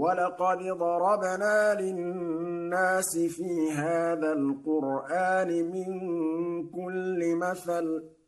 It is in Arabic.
وَلَقَدْ ضَرَبْنَا لِلنَّاسِ فِي هَٰذَا الْقُرْآنِ مِن كُلِّ مَثَلٍ